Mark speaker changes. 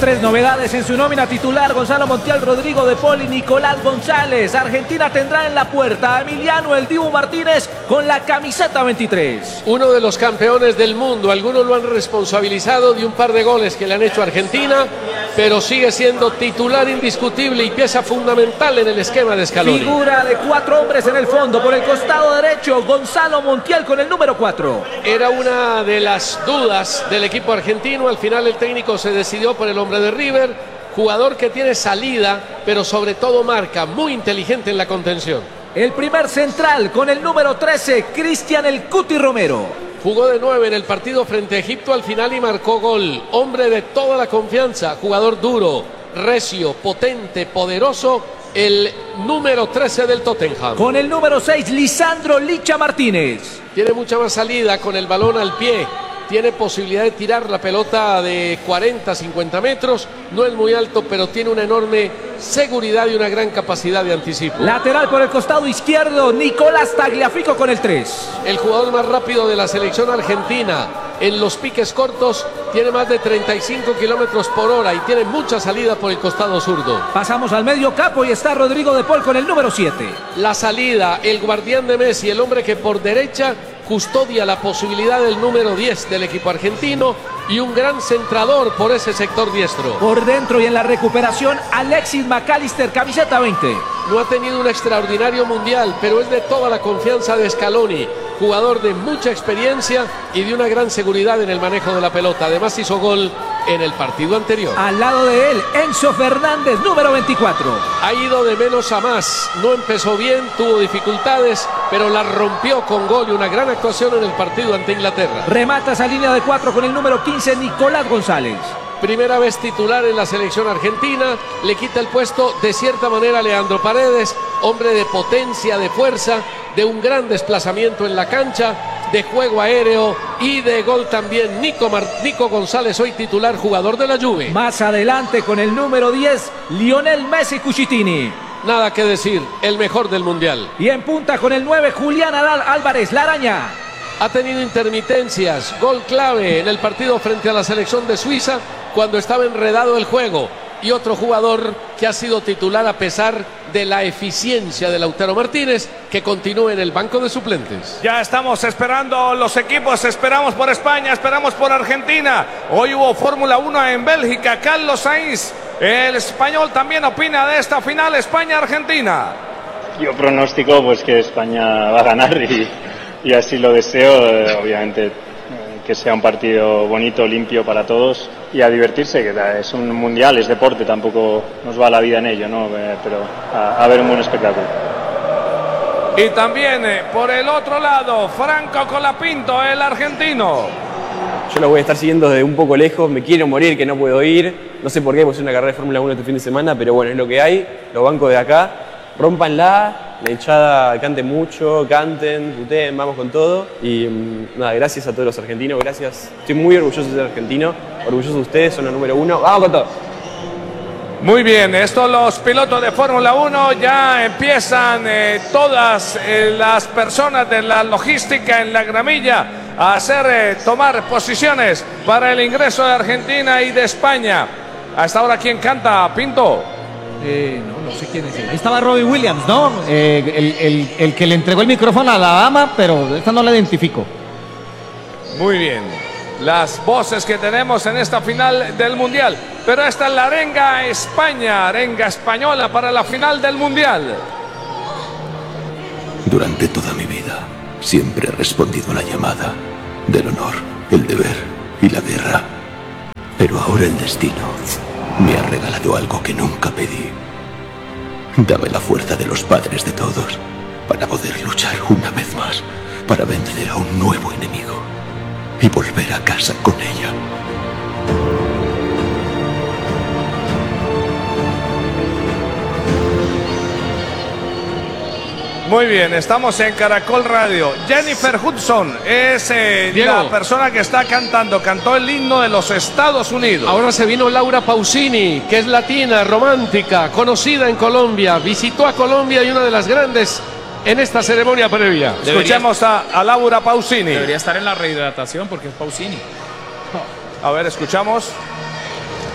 Speaker 1: 3 novedades en su nómina titular: Gonzalo Montiel, Rodrigo De Paul y Nicolás González. Argentina tendrá en la puerta a Emiliano El Dibu Martínez con la camiseta 23.
Speaker 2: Uno de los campeones del mundo. Algunos lo han responsabilizado de un par de goles que le han hecho a Argentina, pero sigue siendo titular indiscutible y pieza fundamental en el esquema de Scaloni.
Speaker 1: Figura de 4 hombres en el fondo. Por el costado derecho, Gonzalo Montiel con el número 4.
Speaker 2: Era una de las dudas del equipo argentino. Al final el técnico se decidió por el hombre de River, jugador que tiene salida, pero sobre todo marca, muy inteligente en la contención.
Speaker 1: El primer central con el número 13, Cristian El Cuti Romero.
Speaker 2: Jugó de 9 en el partido frente a Egipto al final y marcó gol. Hombre de toda la confianza, jugador duro, recio, potente, poderoso. El número 13 del Tottenham.
Speaker 1: Con el número 6, Lisandro Licha Martínez.
Speaker 2: Tiene mucha más salida con el balón al pie. Tiene posibilidad de tirar la pelota de 40, 50 metros. No es muy alto, pero tiene una enorme seguridad y una gran capacidad de anticipo.
Speaker 1: Lateral por el costado izquierdo, Nicolás Tagliafico con el 3.
Speaker 2: El jugador más rápido de la selección argentina. En los piques cortos tiene más de 35 kilómetros por hora y tiene mucha salida por el costado zurdo.
Speaker 1: Pasamos al medio campo y está Rodrigo De Paul con el número 7.
Speaker 2: La salida, el guardián de Messi, el hombre que por derecha custodia la posibilidad del número 10 del equipo argentino y un gran centrador por ese sector diestro.
Speaker 1: Por dentro y en la recuperación, Alexis McAllister, camiseta 20.
Speaker 2: No ha tenido un extraordinario mundial, pero es de toda la confianza de Scaloni. Jugador de mucha experiencia y de una gran seguridad en el manejo de la pelota. Además hizo gol en el partido anterior.
Speaker 1: Al lado de él, Enzo Fernández, número 24.
Speaker 2: Ha ido de menos a más. No empezó bien, tuvo dificultades, pero la rompió con gol y una gran actuación en el partido ante Inglaterra.
Speaker 1: Remata esa línea de 4 con el número 15, Nicolás González.
Speaker 2: Primera vez titular en la selección argentina, le quita el puesto de cierta manera a Leandro Paredes, hombre de potencia, de fuerza, de un gran desplazamiento en la cancha, de juego aéreo y de gol también. Nico González, hoy titular, jugador de la Juve.
Speaker 1: Más adelante con el número 10, Lionel Messi Cucitini.
Speaker 2: Nada que decir, el mejor del mundial.
Speaker 1: Y en punta con el 9, Julián Álvarez, la araña.
Speaker 2: Ha tenido intermitencias, gol clave en el partido frente a la selección de Suiza cuando estaba enredado el juego. Y otro jugador que ha sido titular a pesar de la eficiencia de Lautaro Martínez, que continúa en el banco de suplentes.
Speaker 3: Ya estamos esperando los equipos, esperamos por España, esperamos por Argentina. Hoy hubo Fórmula 1 en Bélgica. Carlos Sainz, el español, también opina de esta final España-Argentina.
Speaker 4: Yo pronostico pues que España va a ganar y así lo deseo, obviamente que sea un partido bonito, limpio para todos y a divertirse, que es un mundial, es deporte, tampoco nos va la vida en ello, ¿no? Pero a ver un buen espectáculo.
Speaker 3: Y también por el otro lado, Franco Colapinto, el argentino.
Speaker 5: Yo lo voy a estar siguiendo desde un poco lejos, me quiero morir que no puedo ir, no sé por qué, porque es una carrera de Fórmula 1 este fin de semana, pero bueno, es lo que hay, los bancos de acá, rómpanla. La hinchada cante mucho, canten, puteen, vamos con todo. Y nada, gracias a todos los argentinos, gracias. Estoy muy orgulloso de ser argentino, orgulloso de ustedes, son el número 1. ¡Vamos con todo!
Speaker 3: Muy bien, estos los pilotos de Fórmula 1 ya empiezan todas las personas de la logística en la gramilla a hacer tomar posiciones para el ingreso de Argentina y de España. A esta hora, ¿quién canta, Pinto?
Speaker 1: No sé quién es él.
Speaker 6: Ahí estaba Robbie Williams, ¿no? El que le entregó el micrófono a la dama, pero esta no la identifico.
Speaker 3: Muy bien. Las voces que tenemos en esta final del Mundial. Pero esta es la arenga España, arenga española para la final del Mundial.
Speaker 7: Durante toda mi vida siempre he respondido a la llamada del honor, el deber y la guerra. Pero ahora el destino me ha regalado algo que nunca pedí. Dame la fuerza de los padres de todos para poder luchar una vez más, para vencer a un nuevo enemigo y volver a casa con ella.
Speaker 3: Muy bien, estamos en Caracol Radio. Jennifer Hudson es la persona que está cantando. Cantó el himno de los Estados Unidos.
Speaker 2: Ahora se vino Laura Pausini, que es latina, romántica, conocida en Colombia. Visitó a Colombia y una de las grandes en esta ceremonia previa.
Speaker 3: Escuchemos a Laura Pausini.
Speaker 8: Debería estar en la rehidratación porque es Pausini.
Speaker 3: A ver, escuchamos.